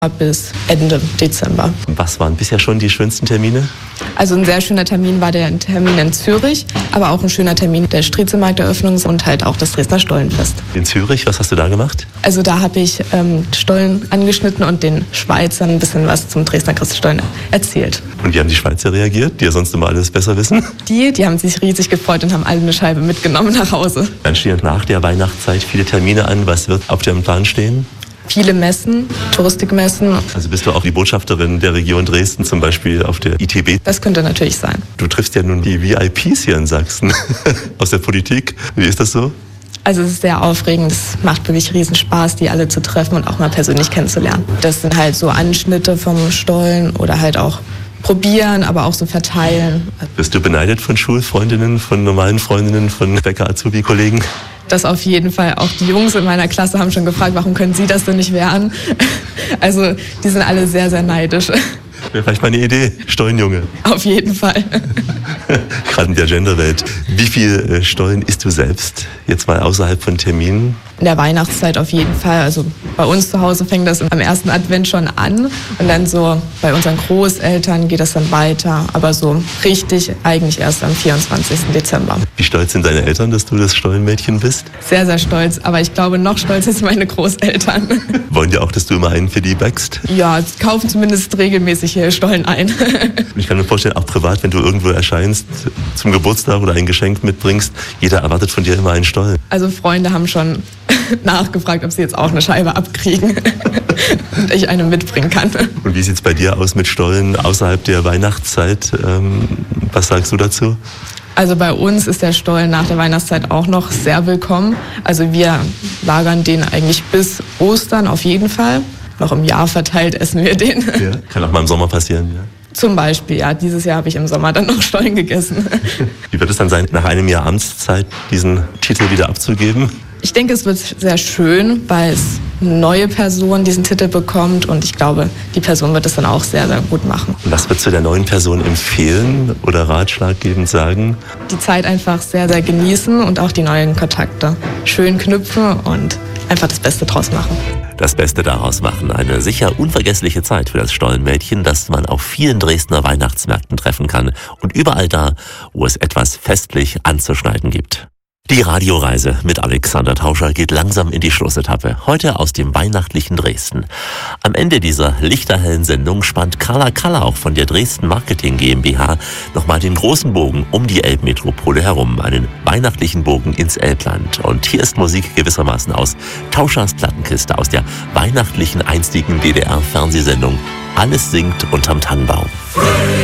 bis Ende Dezember. Was waren bisher schon die schönsten Termine? Also ein sehr schöner Termin war der Termin in Zürich, aber auch ein schöner Termin der Striezelmarkteröffnung und halt auch das Dresdner Stollenfest. In Zürich, was hast du da gemacht? Also da habe ich Stollen angeschnitten und den Schweizern ein bisschen was zum Dresdner Christstollen erzählt. Und wie haben die Schweizer reagiert, die ja sonst immer alles besser wissen? Die haben sich riesig gefreut und haben alle eine Scheibe mitgenommen nach Hause. Dann stehen nach der Weihnachtszeit viele Termine an. Was wird auf dem Plan stehen? Viele Messen, Touristikmessen. Also bist du auch die Botschafterin der Region Dresden, zum Beispiel auf der ITB? Das könnte natürlich sein. Du triffst ja nun die VIPs hier in Sachsen aus der Politik. Wie ist das so? Also es ist sehr aufregend, es macht wirklich riesen Spaß, die alle zu treffen und auch mal persönlich kennenzulernen. Das sind halt so Anschnitte vom Stollen oder halt auch probieren, aber auch so verteilen. Bist du beneidet von Schulfreundinnen, von normalen Freundinnen, von Bäcker-Azubi-Kollegen? Das auf jeden Fall. Auch die Jungs in meiner Klasse haben schon gefragt, warum können sie das denn nicht werden? Also die sind alle sehr, sehr neidisch. Wäre vielleicht mal eine Idee, Stollenjunge. Auf jeden Fall. Gerade in der Genderwelt. Wie viel Stollen isst du selbst, jetzt mal außerhalb von Terminen? In der Weihnachtszeit auf jeden Fall. Also bei uns zu Hause fängt das am ersten Advent schon an und dann so bei unseren Großeltern geht das dann weiter. Aber so richtig eigentlich erst am 24. Dezember. Wie stolz sind deine Eltern, dass du das Stollenmädchen bist? Sehr, sehr stolz. Aber ich glaube, noch stolzer sind meine Großeltern. Wollen die auch, dass du immer einen für die backst? Ja, kaufen zumindest regelmäßig hier Stollen ein. Ich kann mir vorstellen, auch privat, wenn du irgendwo erscheinst, zum Geburtstag oder ein Geschenk mitbringst, jeder erwartet von dir immer einen Stollen. Also Freunde haben schon nachgefragt, ob sie jetzt auch eine Scheibe abkriegen und ich eine mitbringen kann. Und wie sieht es bei dir aus mit Stollen außerhalb der Weihnachtszeit? Was sagst du dazu? Also bei uns ist der Stollen nach der Weihnachtszeit auch noch sehr willkommen. Also wir lagern den eigentlich bis Ostern auf jeden Fall. Noch im Jahr verteilt essen wir den. Ja, kann auch mal im Sommer passieren, ja. Zum Beispiel, ja. Dieses Jahr habe ich im Sommer dann noch Stollen gegessen. Wie wird es dann sein, nach einem Jahr Amtszeit diesen Titel wieder abzugeben? Ich denke, es wird sehr schön, weil es eine neue Person diesen Titel bekommt und ich glaube, die Person wird es dann auch sehr, sehr gut machen. Und was würdest du der neuen Person empfehlen oder ratschlaggebend sagen? Die Zeit einfach sehr, sehr genießen und auch die neuen Kontakte schön knüpfen und einfach das Beste draus machen. Das Beste daraus machen. Eine sicher unvergessliche Zeit für das Stollenmädchen, das man auf vielen Dresdner Weihnachtsmärkten treffen kann und überall da, wo es etwas festlich anzuschneiden gibt. Die Radioreise mit Alexander Tauscher geht langsam in die Schlussetappe. Heute aus dem weihnachtlichen Dresden. Am Ende dieser lichterhellen Sendung spannt Carla Kallauch von der Dresden Marketing GmbH nochmal den großen Bogen um die Elbmetropole herum. Einen weihnachtlichen Bogen ins Elbland. Und hier ist Musik gewissermaßen aus Tauschers Plattenkiste, aus der weihnachtlichen einstigen DDR-Fernsehsendung Alles singt unterm Tannenbaum.